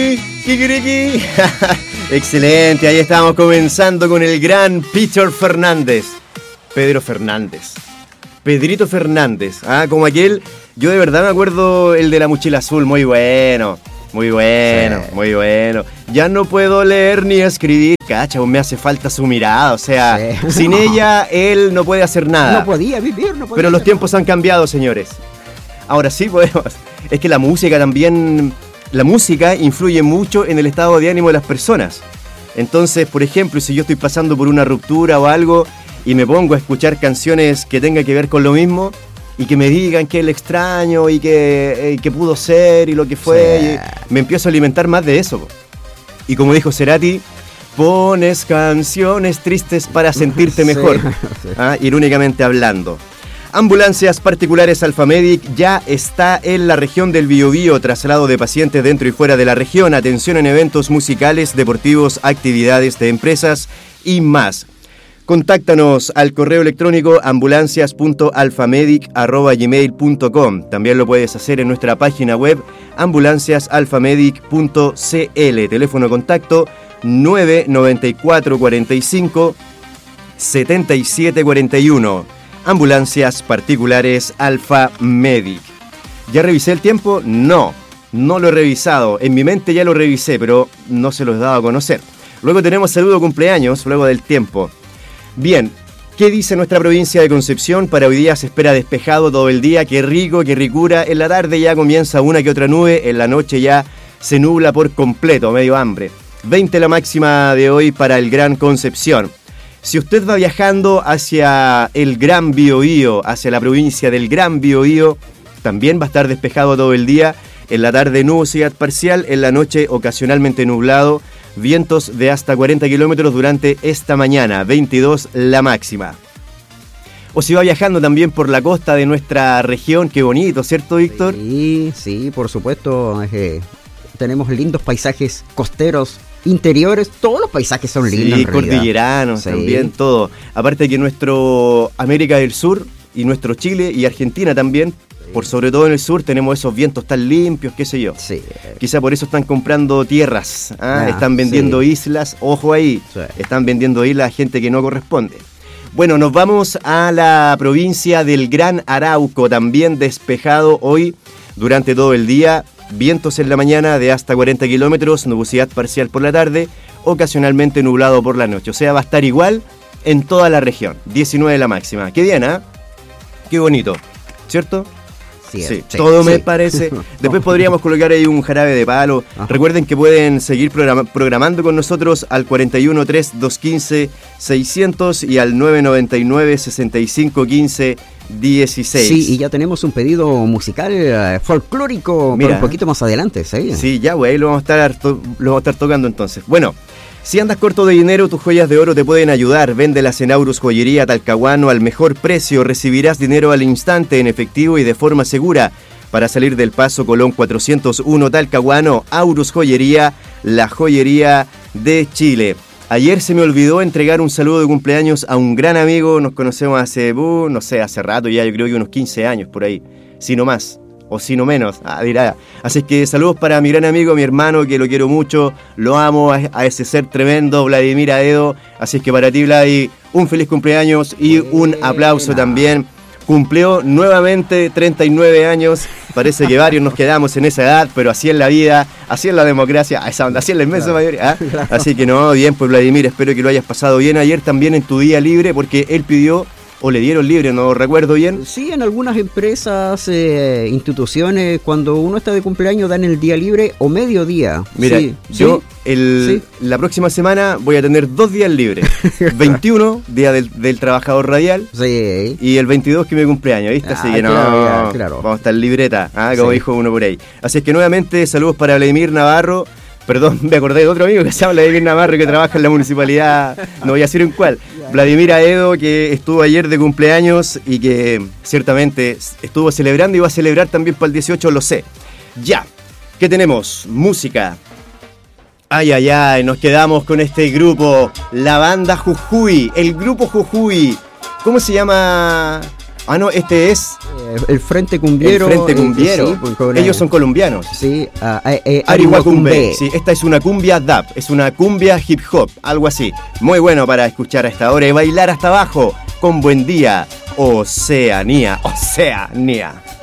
Kikiriki. Excelente, ahí estamos comenzando con el gran Peter Fernández. Pedro Fernández. Pedrito Fernández. Como aquel, yo de verdad me acuerdo el de la mochila azul, muy bueno. Muy bueno, sí. Muy bueno. Ya no puedo leer ni escribir. Cacha, me hace falta su mirada. O sea, sí. Sin ella, él no puede hacer nada. No podía vivir, no podía. Pero los tiempos han cambiado, señores. Ahora sí podemos. Es que la música también... La música influye mucho en el estado de ánimo de las personas. Entonces, por ejemplo, si yo estoy pasando por una ruptura o algo y me pongo a escuchar canciones que tengan que ver con lo mismo y que me digan que es el extraño y que pudo ser y lo que fue, sí. Me empiezo a alimentar más de eso. Y como dijo Cerati, pones canciones tristes para sentirte mejor, sí. Irónicamente hablando. Ambulancias Particulares Alfamedic ya está en la región del Biobío, traslado de pacientes dentro y fuera de la región, atención en eventos musicales, deportivos, actividades de empresas y más. Contáctanos al correo electrónico ambulancias.alfamedic@gmail.com. También lo puedes hacer en nuestra página web ambulanciasalfamedic.cl. Teléfono contacto 994 45 77 41. Ambulancias Particulares Alfamedic. ¿Ya revisé el tiempo? No lo he revisado. En mi mente ya lo revisé, pero no se los he dado a conocer. Luego tenemos saludo de cumpleaños, luego del tiempo. Bien, ¿qué dice nuestra provincia de Concepción? Para hoy día se espera despejado todo el día. Qué rico, qué ricura. En la tarde ya comienza una que otra nube. En la noche ya se nubla por completo, medio hambre. 20 la máxima de hoy para el Gran Concepción. Si usted va viajando hacia el Gran Biobío, hacia la provincia del Gran Biobío, también va a estar despejado todo el día. En la tarde nubosidad parcial, en la noche ocasionalmente nublado. Vientos de hasta 40 kilómetros durante esta mañana, 22 la máxima. O si va viajando también por la costa de nuestra región, qué bonito, ¿cierto, Víctor? Sí, por supuesto. Tenemos lindos paisajes costeros, interiores, todos los paisajes son lindos. Sí, cordilleranos, sí. También todo. Aparte que nuestro América del Sur y nuestro Chile y Argentina también, sí. Por sobre todo en el sur, tenemos esos vientos tan limpios, qué sé yo. Sí. Quizá por eso están comprando tierras, están vendiendo islas, ojo ahí, sí. Están vendiendo islas a gente que no corresponde. Bueno, nos vamos a la provincia del Gran Arauco, también despejado hoy durante todo el día. Vientos en la mañana de hasta 40 kilómetros, nubosidad parcial por la tarde, ocasionalmente nublado por la noche. O sea, va a estar igual en toda la región. 19 la máxima. Qué bien, Qué bonito, ¿cierto? Sí, todo me parece. Después podríamos colocar ahí un jarabe de palo. Ajá. Recuerden que pueden seguir programando con nosotros al 41 3 215 600 y al 999 65 15 16. Sí, y ya tenemos un pedido musical folclórico para un poquito más adelante, ¿sí? Sí, ya, güey, lo vamos a estar tocando entonces. Bueno, si andas corto de dinero, tus joyas de oro te pueden ayudar. Véndelas en Aurus Joyería Talcahuano al mejor precio. Recibirás dinero al instante en efectivo y de forma segura. Para salir del Paso Colón 401 Talcahuano, Aurus Joyería, la joyería de Chile. Ayer se me olvidó entregar un saludo de cumpleaños a un gran amigo. Nos conocemos hace, hace rato ya, yo creo que unos 15 años por ahí. Si no más, o si no menos, dirá. Así que saludos para mi gran amigo, mi hermano, que lo quiero mucho. Lo amo a ese ser tremendo, Vladimir Aedo. Así es que para ti, Vladi, un feliz cumpleaños y un aplauso también. Cumplió nuevamente 39 años, parece que varios nos quedamos en esa edad, pero así es la vida, así es la democracia, así es la inmensa mayoría. Claro. Así que no, bien, pues Vladimir, espero que lo hayas pasado bien ayer también en tu día libre, porque él pidió, o le dieron libre, no recuerdo bien. Sí, en algunas empresas, instituciones, cuando uno está de cumpleaños dan el día libre o mediodía. Mira, yo la próxima semana voy a tener 2 días libres. 21, día del trabajador radial, y el 22 que es mi cumpleaños, ¿viste? Así que claro. Vamos a estar libreta, como dijo uno por ahí. Así es que nuevamente saludos para Vladimir Navarro. Perdón, me acordé de otro amigo que se llama Vladimir Navarro que trabaja en la municipalidad, no voy a decir en cuál. Vladimir Aedo, que estuvo ayer de cumpleaños y que ciertamente estuvo celebrando y va a celebrar también para el 18, lo sé. Ya, ¿qué tenemos? Música. Ay, nos quedamos con este grupo, la banda Jujuy, el grupo Jujuy. ¿Cómo se llama Ah, no, este es... el Frente Cumbiero. El Frente Cumbiero. Sí, ellos son colombianos. Sí, Arihuacumbe. Sí, esta es una cumbia dub, es una cumbia hip hop, algo así. Muy bueno para escuchar a esta hora y bailar hasta abajo con Buen Día, Oceanía.